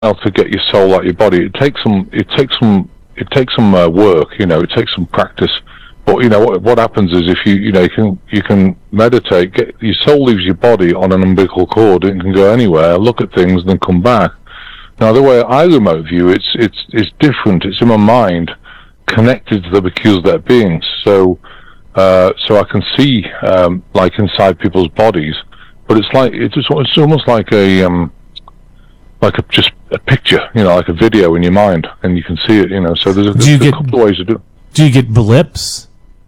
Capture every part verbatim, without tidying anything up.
to get your soul out of your body. It takes some. It takes some. It takes some uh, work. You know, it takes some practice. But you know what, what happens is if you you know you can you can meditate, get your soul leaves your body on an umbilical cord. It can go anywhere, look at things, and then come back. Now the way I remote view, it's it's it's different. It's in my mind, connected to the Mercurial beings. So uh, so I can see um, like inside people's bodies, but it's like it's just, it's almost like a um, like a just a picture, you know, like a video in your mind, and you can see it. You know, so there's a, do you there's get, a couple of ways to do it. Do you get blips?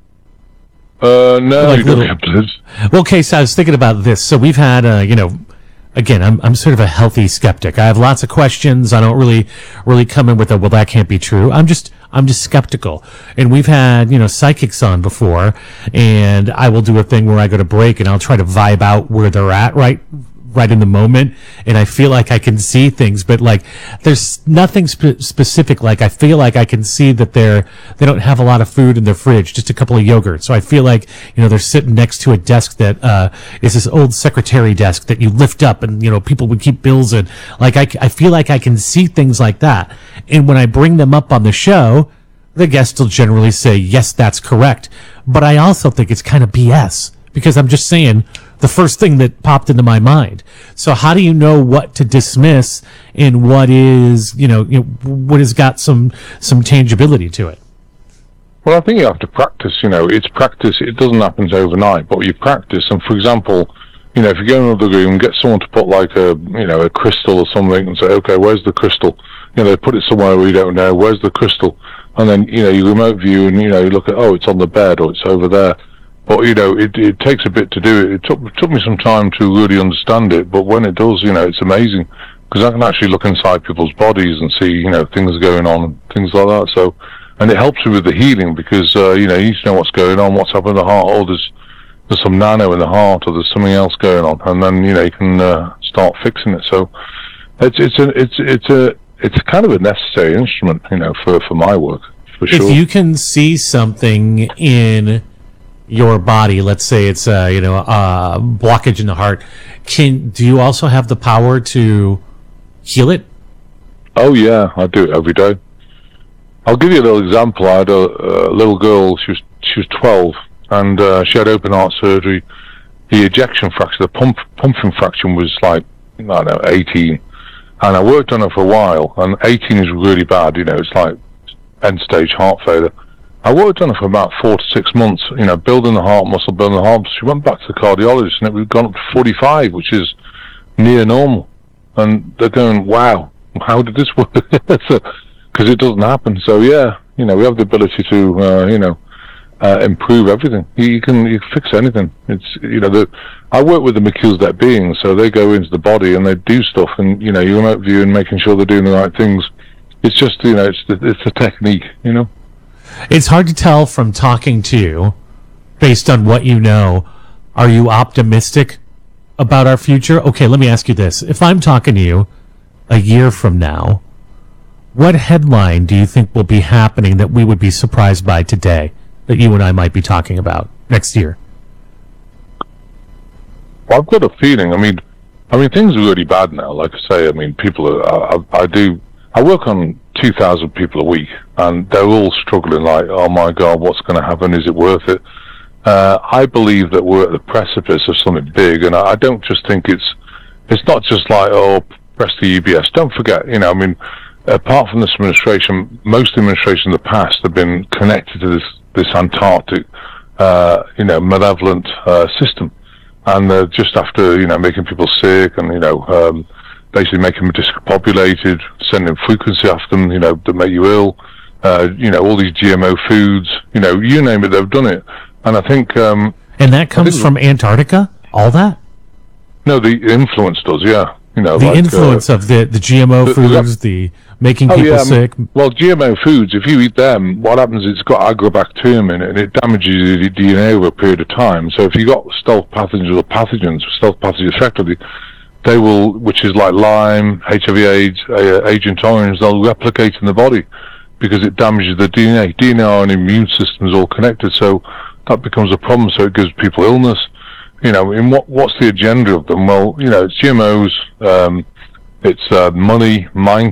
Uh, no, like you don't little, get blips. Well, okay, so I was thinking about this. So we've had, uh, you know, again, I'm I'm sort of a healthy skeptic. I have lots of questions. I don't really really come in with a, well, that can't be true. I'm just I'm just skeptical. And we've had, you know, psychics on before, and I will do a thing where I go to break and I'll try to vibe out where they're at right right in the moment, and I feel like I can see things, but like there's nothing spe- specific. Like I feel like I can see that they're they don't have a lot of food in their fridge, just a couple of yogurt. So I feel like, you know, they're sitting next to a desk that uh is this old secretary desk that you lift up, and you know people would keep bills in. Like I, I feel like I can see things like that, and when I bring them up on the show, the guests will generally say yes, that's correct. But I also think it's kind of B S, because I'm just saying the first thing that popped into my mind. So how do you know what to dismiss and what is, you know, you know what has got some some tangibility to it? Well, I think you have to practice. You know, it's practice. It doesn't happen overnight, but you practice. And for example, you know, if you go in another room, get someone to put like a, you know, a crystal or something, and say, okay, where's the crystal? You know, they put it somewhere we don't know. Where's the crystal? And then, you know, you remote view, and you know, you look at, oh, it's on the bed, or it's over there. But, you know, it, it takes a bit to do it. It took, it took me some time to really understand it, but when it does, you know, it's amazing, because I can actually look inside people's bodies and see, you know, things going on, things like that. So, and it helps me with the healing, because, uh, you know, you need to know what's going on, what's happening to the heart. Oh, there's, there's some nano in the heart, or there's something else going on, and then, you know, you can uh, start fixing it. So, it's it's a it's it's a it's kind of a necessary instrument, you know, for for my work, for sure. If you can see something in your body, let's say it's a, you know, a blockage in the heart, can do you also have the power to heal it? Oh yeah, I do it every day. I'll give you a little example. I had a, a little girl. She was she was twelve, and uh, she had open heart surgery. The ejection fraction, the pump pumping fraction, was like, I don't know, eighteen. And I worked on her for a while. And eighteen is really bad. You know, it's like end stage heart failure. I worked on her for about four to six months, you know, building the heart muscle, building the heart. She went back to the cardiologist, and it had gone up to forty-five, which is near normal. And they're going, wow, how did this work? Because it doesn't happen. So, yeah, you know, we have the ability to, uh, you know, uh, improve everything. You, you can you can fix anything. It's, you know, the, I work with the Mercurial beings, so they go into the body and they do stuff, and, you know, you remote view and making sure they're doing the right things. It's just, you know, it's the, it's a technique, you know. It's hard to tell from talking to you, based on what you know. Are you optimistic about our future? Okay, let me ask you this. If I'm talking to you a year from now, what headline do you think will be happening that we would be surprised by today, that you and I might be talking about next year? Well, I've got a feeling. I mean, I mean, things are really bad now. Like I say, I mean, people are, I, I do, I work on two thousand people a week, and they're all struggling like, oh my God, what's going to happen? Is it worth it? Uh, I believe that we're at the precipice of something big, and I, I don't just think it's, it's not just like, oh, press the U B S. Don't forget, you know, I mean, apart from this administration, most administrations in the past have been connected to this, this Antarctic, uh, you know, malevolent, uh, system. And, uh, just after, you know, making people sick and, you know, um, basically making them discombobulated, sending frequency after them, you know, that make you ill, uh, you know, all these G M O foods, you know, you name it, they've done it. And I think... Um, and that comes from Antarctica? All that? No, the influence does, yeah. You know, the like, influence uh, of the, the G M O the, foods, the making oh, people yeah, sick. Well, G M O foods, if you eat them, what happens is it's got agrobacterium in it, and it damages your D N A over a period of time. So if you got stealth pathogens or pathogens, stealth pathogens effectively, they will, which is like Lyme, H I V AIDS, uh, Agent Orange, they'll replicate in the body because it damages the D N A. D N A and immune system is all connected, so that becomes a problem. So it gives people illness. You know, in what what's the agenda of them? Well, you know, it's G M Os, um, It's uh, money, mind